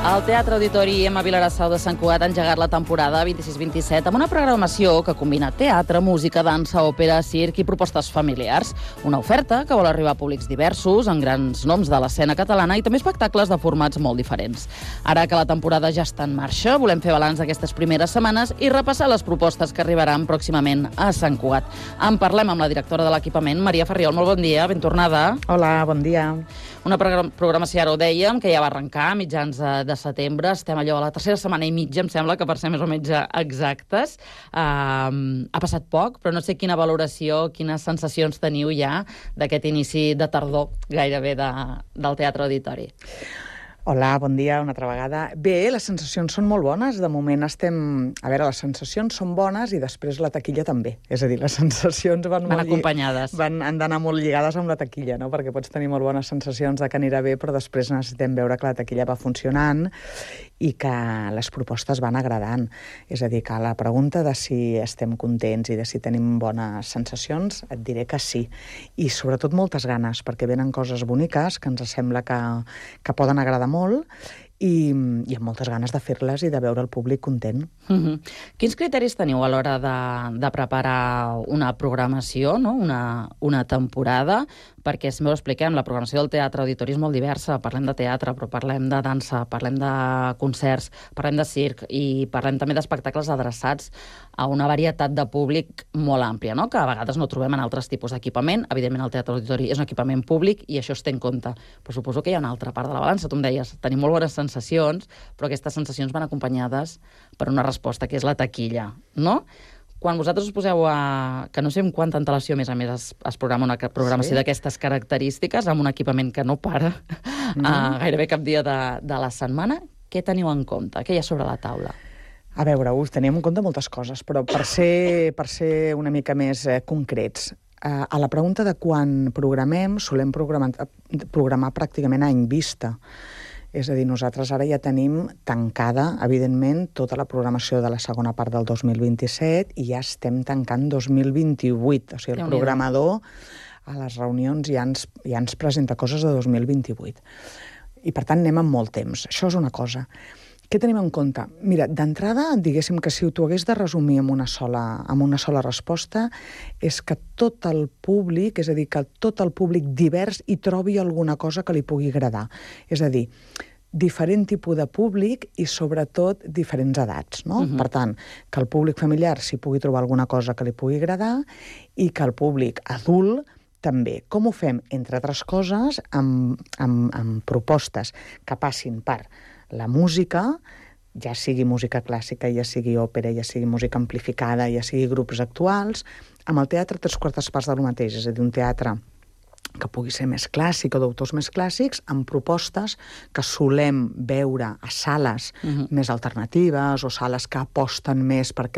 El Teatre Auditori Emma Vilarassau de Sant Cugat ha engegat la temporada 26-27 amb una programació que combina teatre, música, dansa, òpera, circ i propostes familiars. Una oferta que vol arribar a públics diversos, amb grans noms de l'escena catalana i també espectacles de formats molt diferents. Ara que la temporada ja està en marxa, volem fer balanç d'aquestes primeres setmanes i repassar les propostes que arribaran pròximament a Sant Cugat. En parlem amb la directora de l'equipament, Maria Ferriol. Molt bon dia, ben tornada. Hola, bon dia. Una programació, ara ho dèiem, que ja va arrencar a mitjans de setembre. Estem allò a la tercera setmana i mitja, em sembla, que per ser més o menys exactes. Ha passat poc, però no sé quina valoració, quines sensacions teniu ja d'aquest inici de tardor gairebé del Teatre Auditori. Hola, bon dia, una altra vegada. Bé, les sensacions són molt bones. De moment estem... A veure, les sensacions són bones i després la taquilla també. És a dir, les sensacions van acompanyades. Han d'anar molt lligades amb la taquilla, no? Perquè pots tenir molt bones sensacions de que anirà bé, però després necessitem veure que la taquilla va funcionant i que les propostes van agradant. És a dir, que a la pregunta de si estem contents i de si tenim bones sensacions, et diré que sí. I sobretot moltes ganes, perquè venen coses boniques que ens sembla que poden agradar molt i amb moltes ganes de fer-les i de veure el públic content. Quins criteris teniu a l'hora de preparar una programació, no? una temporada? Perquè, si m'ho expliquem, la programació del Teatre Auditori és molt diversa. Parlem de teatre, però parlem de dansa, parlem de concerts, parlem de circ i parlem també d'espectacles adreçats a una varietat de públic molt àmplia, no? Que a vegades no trobem en altres tipus d'equipament. Evidentment, el Teatre Auditori és un equipament públic i això es té en compte. Però suposo que hi ha una altra part de la balança. Tu em deies, tenim molt bones sensacions, però aquestes sensacions van acompanyades per una resposta, que és la taquilla, no? Quan vosaltres us poseu que no sé amb quanta antelació, a més, es programa una programació d'aquestes característiques, amb un equipament que no para gairebé cap dia de la setmana, què teniu en compte? Què hi ha sobre la taula? A veure, teníem en compte moltes coses, però per ser una mica més concrets, a la pregunta de quan programem, solem programar pràcticament a any vista. És a dir, nosaltres ara ja tenim tancada, evidentment, tota la programació de la segona part del 2027 i ja estem tancant 2028. O sigui, el programador a les reunions ja ens presenta coses de 2028. I, per tant, anem amb molt temps. Això és una cosa. Què tenim en compte? Mira, d'entrada, diguéssim que si t'ho hagués de resumir amb una sola resposta, és que tot el públic, és a dir, que tot el públic divers hi trobi alguna cosa que li pugui agradar. És a dir, diferent tipus de públic i, sobretot, diferents edats, no? Per tant, que el públic familiar s'hi pugui trobar alguna cosa que li pugui agradar i que el públic adult també. Com ho fem? Entre altres coses, amb propostes que passin per la música, ja sigui música clàssica, ja sigui òpera, ja sigui música amplificada, ja sigui grups actuals, amb el teatre 3/4 parts del mateix, és a dir, un teatre que pugui ser més clàssic o d'autors més clàssics, amb propostes que solem veure a sales més alternatives o sales que aposten més per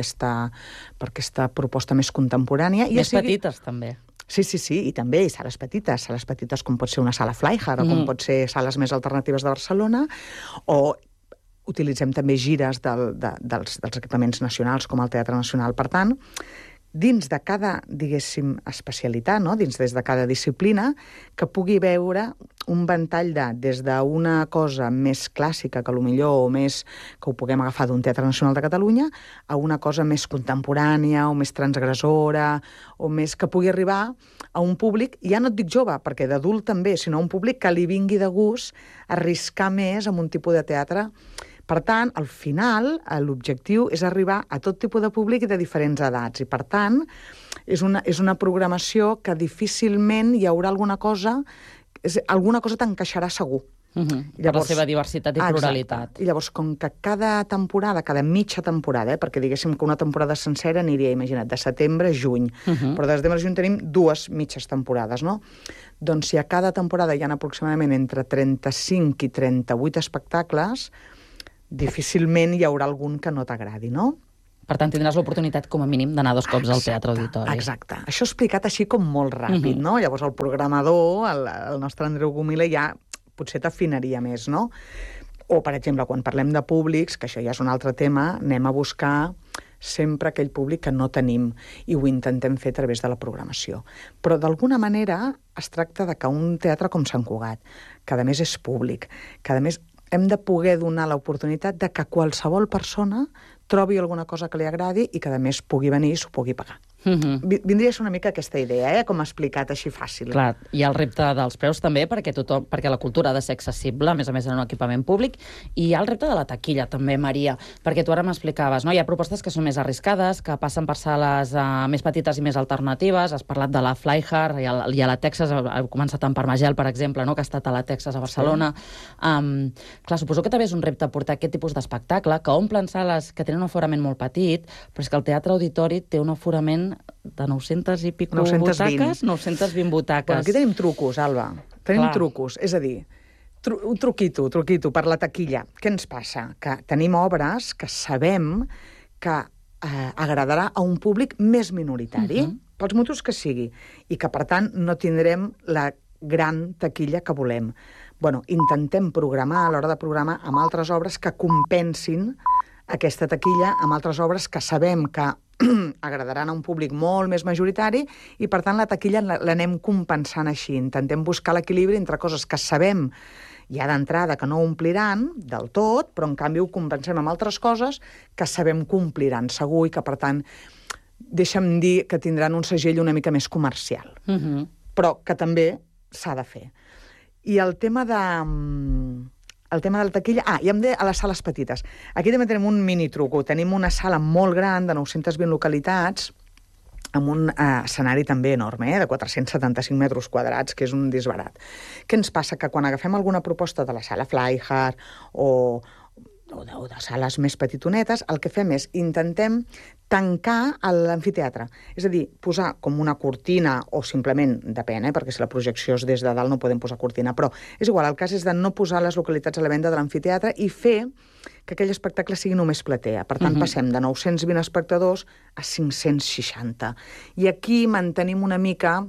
aquesta proposta més contemporània. Més petites, també. Sí, i també, i sales petites com pot ser una sala Flyhard o com pot ser sales més alternatives de Barcelona, o utilitzem també gires dels equipaments nacionals com el Teatre Nacional. Per tant, dins de cada, diguéssim, especialitat, no? Des de cada disciplina, que pugui veure un ventall des d'una cosa més clàssica, que millor o més que ho puguem agafar d'un Teatre Nacional de Catalunya, a una cosa més contemporània o més transgressora, o més que pugui arribar a un públic, ja no et dic jove, perquè d'adult també, sinó un públic que li vingui de gust arriscar més amb un tipus de teatre. Per tant, al final, l'objectiu és arribar a tot tipus de públic i de diferents edats. I, per tant, és una programació que difícilment hi haurà alguna cosa t'encaixarà segur. Per la seva diversitat i pluralitat. I llavors, com que cada temporada, cada mitja temporada, perquè diguéssim que una temporada sencera aniria, imagina't, de setembre a juny, però de setembre a juny tenim 2 mitges temporades, no? Doncs si a cada temporada hi ha aproximadament entre 35 i 38 espectacles, difícilment hi haurà algun que no t'agradi, no? Per tant, tindràs l'oportunitat, com a mínim, d'anar 2 cops al Teatre Auditori. Exacte. Això explicat així com molt ràpid, no? Llavors el programador, el nostre Andreu Gomila, ja potser t'afinaria més, no? O, per exemple, quan parlem de públics, que això ja és un altre tema, anem a buscar sempre aquell públic que no tenim i ho intentem fer a través de la programació. Però, d'alguna manera, es tracta de que un teatre com Sant Cugat, que a més és públic, que a més hem de poder donar l'oportunitat de que qualsevol persona trobi alguna cosa que li agradi i que, a més, pugui venir i s'ho pugui pagar. Vindria a ser una mica aquesta idea, com ha explicat, així fàcil. Clar, hi ha el repte dels preus també, perquè la cultura ha de ser accessible, a més en un equipament públic, i hi ha el repte de la taquilla també, Maria, perquè tu ara m'explicaves, no? Hi ha propostes que són més arriscades, que passen per sales més petites i més alternatives. Has parlat de la Flyhard i a la Texas, ha començat amb Parmagel, per exemple, no? Que ha estat a la Texas a Barcelona. Sí. Clar, suposo que també és un repte portar aquest tipus d'espectacle, que omplen sales que tenen un aforament molt petit, però és que el Teatre Auditori té un aforament de 900 i pico 920. butaques? 920 butaques. Bueno, aquí tenim trucos, Alba. Tenim trucos. És a dir, un truquito per la taquilla. Què ens passa? Que tenim obres que sabem que agradarà a un públic més minoritari, pels motius que sigui, i que, per tant, no tindrem la gran taquilla que volem. Bueno, intentem programar, a l'hora de programar, amb altres obres que compensin aquesta taquilla, amb altres obres que sabem que agradaran a un públic molt més majoritari i, per tant, la taquilla l'anem compensant així. Intentem buscar l'equilibri entre coses que sabem ja d'entrada que no ompliran del tot, però, en canvi, ho compensem amb altres coses que sabem que ompliran segur i que, per tant, deixa'm dir que tindran un segell una mica més comercial, però que també s'ha de fer. I el tema de la taquilla... i hem de a les sales petites. Aquí també tenim un mini truco. Tenim una sala molt gran, de 920 localitats, amb un escenari també enorme, de 475 metres quadrats, que és un disbarat. Què ens passa? Que quan agafem alguna proposta de la sala Flyhard o de sales més petitonetes, el que fem és intentem tancar l'amfiteatre. És a dir, posar com una cortina, o simplement, depèn, perquè si la projecció és des de dalt no podem posar cortina, però és igual, el cas és de no posar les localitats a la venda de l'amfiteatre i fer que aquell espectacle sigui només platea. Per tant, passem de 920 espectadors a 560. I aquí mantenim una mica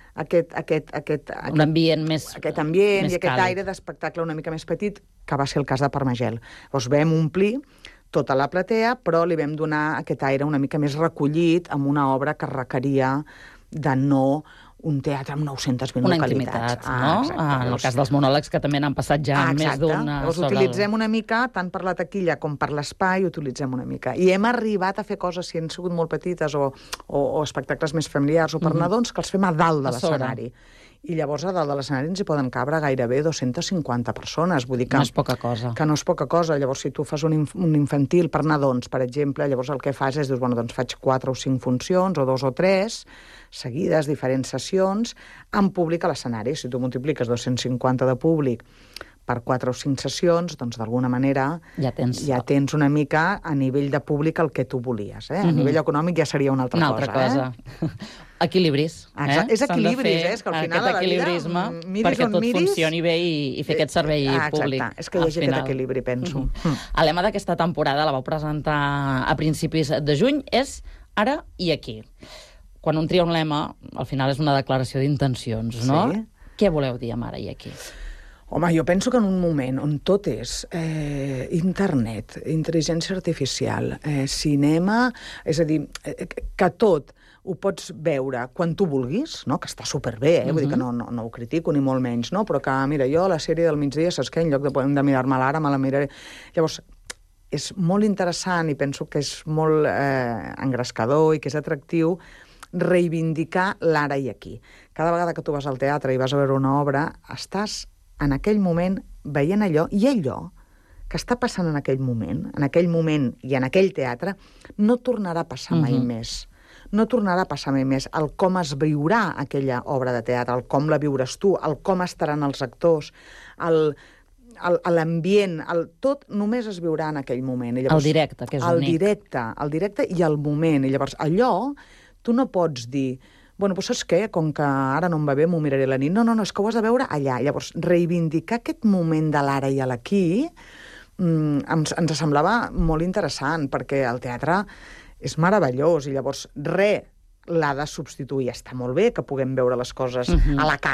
un ambient més aquest ambient i aquest càlid. aire d'espectacle una mica més petit, que va ser el cas de Parmagel. Llavors vam omplir tota la platea, però li vam donar aquest aire una mica més recollit amb una obra que requeria de no un teatre amb 920 una localitats. Intimitat, no? En el cas dels monòlegs, que també n'han passat ja més d'una... Llavors utilitzem una mica, tant per la taquilla com per l'espai, utilitzem una mica. I hem arribat a fer coses, si han sigut molt petites, o espectacles més familiars o per nadons, que els fem a dalt de l'escenari. I llavors a dalt de l'escenari ens hi poden cabre gairebé 250 persones. Vull dir que no és poca cosa. Que no és poca cosa. Llavors, si tu fas un infantil per nadons, per exemple, llavors el que fas és, dius, bueno, doncs faig 4 o 5 funcions, o 2 o 3, seguides, diferents sessions, amb públic a l'escenari. Si tu multipliques 250 de públic per 4 o 5 sessions, doncs d'alguna manera ja tens una mica a nivell de públic el que tu volies. A nivell econòmic ja seria una altra cosa. Equilibris. És equilibris, és que al final de la vida perquè tot funcioni bé i fer aquest servei públic. Exacte, és que hi hagi aquest equilibri, penso. El lema d'aquesta temporada, la vau presentar a principis de juny, és ara i aquí. Quan un tria un lema, al final és una declaració d'intencions, no? Sí. Què voleu dir amb ara i aquí? Home, jo penso que en un moment on tot és internet, intel·ligència artificial, cinema, és a dir, que tot ho pots veure quan tu vulguis, no? Que està superbé, vull dir que no ho critico ni molt menys, no? Però que, mira, jo la sèrie del migdia, saps què? En lloc de mirar-me-la ara, me la miraré. Llavors, és molt interessant i penso que és molt engrescador i que és atractiu reivindicar l'ara i aquí. Cada vegada que tu vas al teatre i vas a veure una obra, estàs en aquell moment veient allò, i allò que està passant en aquell moment i en aquell teatre, no tornarà a passar mai més. No tornarà a passar mai més. El com es viurà aquella obra de teatre, el com la viuràs tu, el com estaran els actors, l'ambient, tot només es viurà en aquell moment. I llavors, el directe, que és únic. El directe i el moment. I llavors, allò, tu no pots dir... Bueno, doncs saps què? Com que ara no em va bé, m'ho miraré la nit. No, és que ho has de veure allà. Llavors, reivindicar aquest moment de l'ara i l'aquí ens semblava molt interessant, perquè el teatre és meravellós i llavors l'ha de substituir. Està molt bé que puguem veure les coses a la cara,